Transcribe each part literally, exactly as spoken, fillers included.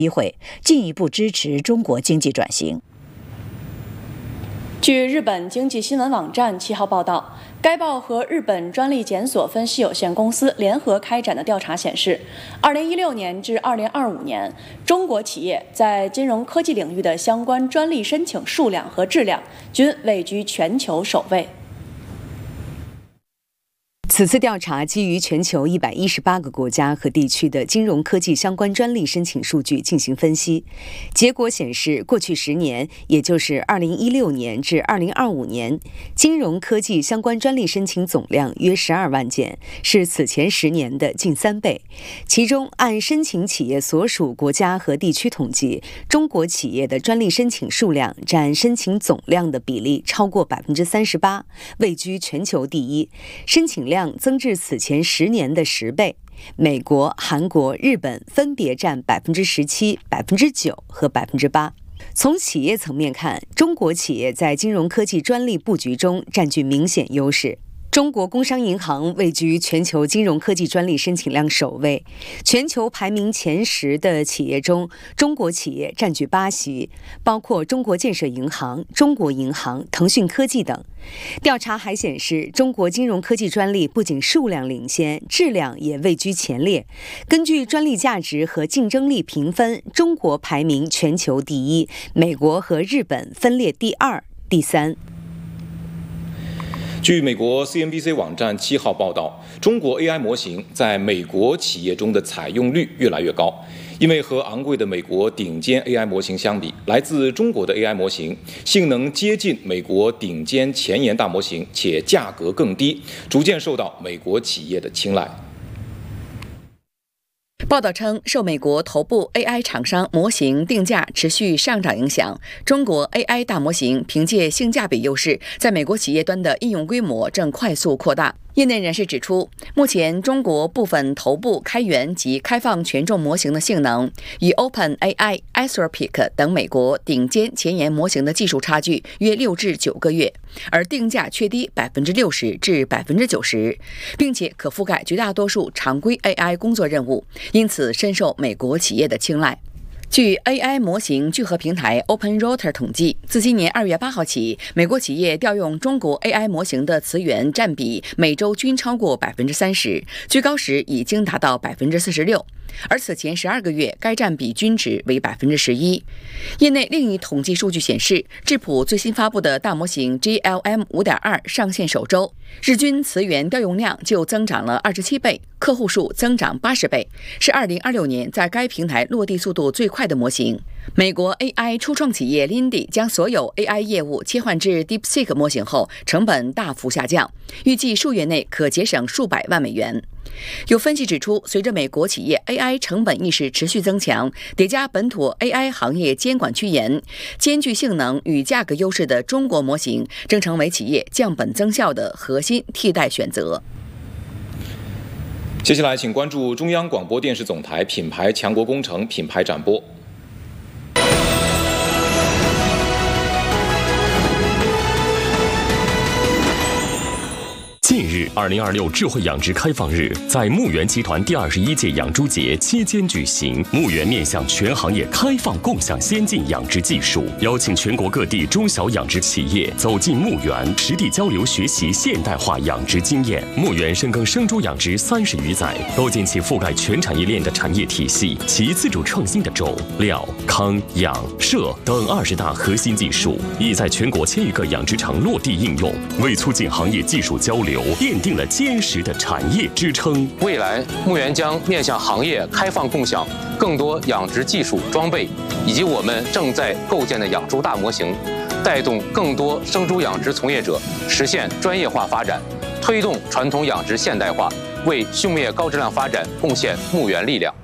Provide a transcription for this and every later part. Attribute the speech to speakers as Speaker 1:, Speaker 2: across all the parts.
Speaker 1: 机会，进一步支持中国经济转型。
Speaker 2: 据日本经济新闻网站七号报道，该报和日本专利检索分析有限公司联合开展的调查显示，二零一六年至二零二五年，中国企业在金融科技领域的相关专利申请数量和质量均位居全球首位。
Speaker 3: 此次调查基于全球一百一十八个国家和地区的金融科技相关专利申请数据进行分析，结果显示，过去十年，也就是二零一六年至二零二五年，金融科技相关专利申请总量约十二万件，是此前十年的近三倍。其中，按申请企业所属国家和地区统计，中国企业的专利申请数量占申请总量的比例超过百分之三十八，位居全球第一，申请量增至此前十年的十倍。美国、韩国、日本分别占百分之十七、百分之九和百分之八。从企业层面看，中国企业在金融科技专利布局中占据明显优势。中国工商银行位居全球金融科技专利申请量首位，全球排名前十的企业中，中国企业占据八席，包括中国建设银行、中国银行、腾讯科技等。调查还显示，中国金融科技专利不仅数量领先，质量也位居前列。根据专利价值和竞争力评分，中国排名全球第一，美国和日本分列第二、第三。
Speaker 4: 据美国 C N B C 网站七号报道，中国 A I 模型在美国企业中的采用率越来越高，因为和昂贵的美国顶尖 A I 模型相比，来自中国的 A I 模型性能接近美国顶尖前沿大模型，且价格更低，逐渐受到美国企业的青睐。
Speaker 2: 报道称，受美国头部 A I 厂商模型定价持续上涨影响，中国 A I 大模型凭借性价比优势，在美国企业端的应用规模正快速扩大。业内人士指出，目前中国部分头部开源及开放权重模型的性能与 OpenAI、Anthropic 等美国顶尖前沿模型的技术差距约六至九个月，而定价却低百分之六十至百分之九十，并且可覆盖绝大多数常规 A I 工作任务，因此深受美国企业的青睐。据 A I 模型聚合平台 OpenRouter 统计，自今年二月八号起，美国企业调用中国 A I 模型的词源占比每周均超过百分之三十，最高时已经达到百分之四十六。而此前十二个月，该占比均值为百分之十一。业内另一统计数据显示，智谱最新发布的大模型 G L M 五点二 上线首周，日均词源调用量就增长了二十七倍，客户数增长八十倍，是二零二六年在该平台落地速度最快的模型。美国 A I 初创企业 Lindy 将所有 A I 业务切换至 DeepSeek 模型后，成本大幅下降，预计数月内可节省数百万美元。有分析指出，随着美国企业 A I 成本意识持续增强，叠加本土 A I 行业监管趋严，兼具性能与价格优势的中国模型正成为企业降本增效的核心替代选择。
Speaker 4: 接下来，请关注中央广播电视总台品牌强国工程品牌展播。
Speaker 5: 近日，二零二六智慧养殖开放日在牧原集团第二十一届养猪节期间举行。牧原面向全行业开放共享先进养殖技术，邀请全国各地中小养殖企业走进牧原，实地交流学习现代化养殖经验。牧原深耕生猪养殖三十余载，构建起覆盖全产业链的产业体系，其自主创新的种、料、康、养、舍等二十大核心技术，已在全国千余个养殖场落地应用，为促进行业技术交流奠定了坚实的产业支撑。
Speaker 6: 未来，牧原将面向行业开放共享更多养殖技术装备，以及我们正在构建的养猪大模型，带动更多生猪养殖从业者实现专业化发展，推动传统养殖现代化，为畜牧业高质量发展贡献牧原力量。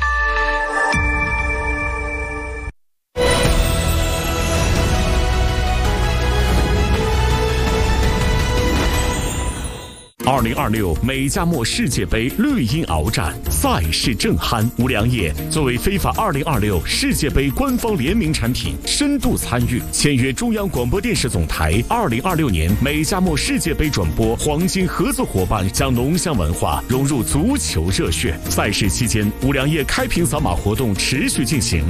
Speaker 7: 二零二六美加墨世界杯绿茵鏖战，赛事正酣。无良业作为非法二零二六世界杯官方联名产品，深度参与，签约中央广播电视总台二零二六年美加墨世界杯转播黄金合作伙伴，将浓香文化融入足球热血。赛事期间，无良业开屏扫码活动持续进行，